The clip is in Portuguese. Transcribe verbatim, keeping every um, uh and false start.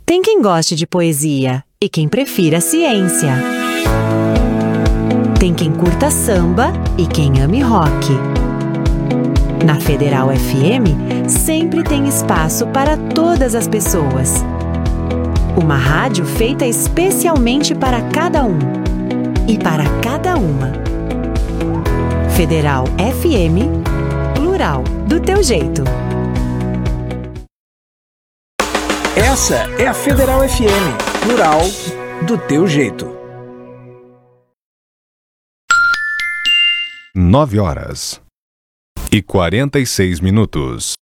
Tem quem goste de poesia e quem prefira ciência. Tem quem curta samba e quem ame rock. Na Federal F M, sempre tem espaço para todas as pessoas. Uma rádio feita especialmente para cada um e para cada uma. Federal F M, plural, do teu jeito. Essa é a Federal F M, plural, do teu jeito. Nove horas e quarenta e seis minutos.